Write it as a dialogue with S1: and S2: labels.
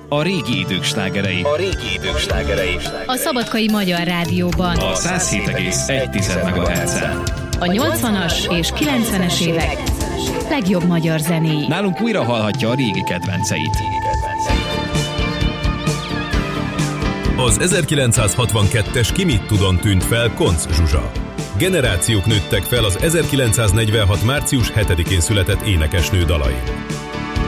S1: A régi idők slágerei.
S2: A Szabadkai Magyar Rádióban.
S1: A 107,1 MHz-en.
S2: A 80-as és 90-es évek legjobb magyar zenéi.
S1: Nálunk újra hallhatja a régi kedvenceit.
S3: Az 1962-es Ki mit tudon tűnt fel Koncz Zsuzsa. Generációk nőttek fel az 1946. március 7-én született énekesnő dalain.